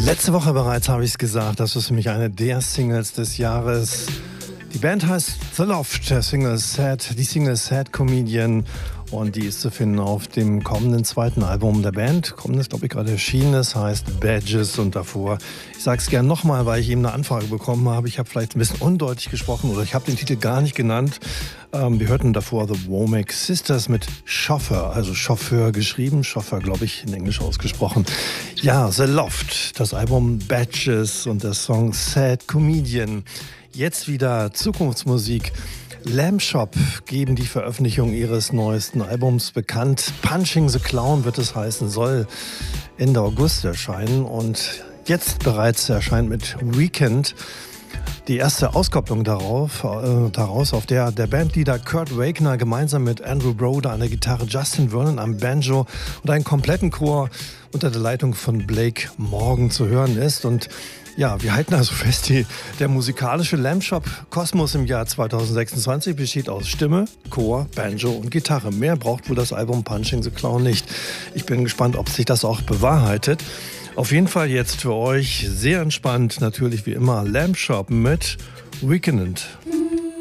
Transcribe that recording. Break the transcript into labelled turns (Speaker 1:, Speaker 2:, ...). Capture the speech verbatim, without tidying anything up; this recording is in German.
Speaker 1: Letzte Woche bereits habe ich es gesagt, das ist für mich eine der Singles des Jahres. Die Band heißt The Loft, der Single Sad, die Single Sad Comedian, und die ist zu finden auf dem kommenden zweiten Album der Band. Kommendes, glaube ich, gerade erschienen ist, heißt Badges, und davor, ich sage es gerne nochmal, weil ich eben eine Anfrage bekommen habe, ich habe vielleicht ein bisschen undeutlich gesprochen oder ich habe den Titel gar nicht genannt. Ähm, wir hörten davor The Womack Sisters mit Chauffeur, also Chauffeur geschrieben, Chauffeur, glaube ich, in Englisch ausgesprochen. Ja, The Loft, das Album Badges und der Song Sad Comedian. Jetzt wieder Zukunftsmusik. Lamb Shop geben die Veröffentlichung ihres neuesten Albums bekannt. Punching the Clown wird es heißen, soll Ende August erscheinen. Und jetzt bereits erscheint mit Weekend die erste Auskopplung darauf, äh, daraus, auf der der Bandleader Kurt Wagner gemeinsam mit Andrew Broder an der Gitarre, Justin Vernon am Banjo und einen kompletten Chor unter der Leitung von Blake Morgan zu hören ist. Und ja, wir halten also fest, die, der musikalische Lamb Shop Kosmos im Jahr zweitausendsechsundzwanzig besteht aus Stimme, Chor, Banjo und Gitarre. Mehr braucht wohl das Album Punching the Clown nicht. Ich bin gespannt, ob sich das auch bewahrheitet. Auf jeden Fall jetzt für euch sehr entspannt, natürlich wie immer, Lamb Shop mit Weekend.